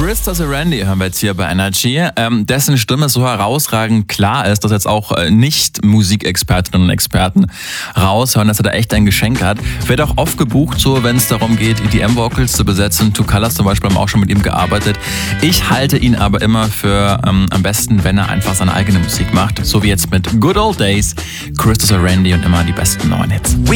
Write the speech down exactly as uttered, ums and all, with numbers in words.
Chris Randy hören wir jetzt hier bei Energy, ähm, dessen Stimme so herausragend klar ist, dass jetzt auch äh, nicht Musikexpertinnen und Experten raushören, dass er da echt ein Geschenk hat. Wird auch oft gebucht, so wenn es darum geht, E D M-Vocals zu besetzen. Two Colors zum Beispiel haben auch schon mit ihm gearbeitet. Ich halte ihn aber immer für ähm, am besten, wenn er einfach seine eigene Musik macht. So wie jetzt mit Good Old Days, Chris Randy und immer die besten neuen Hits.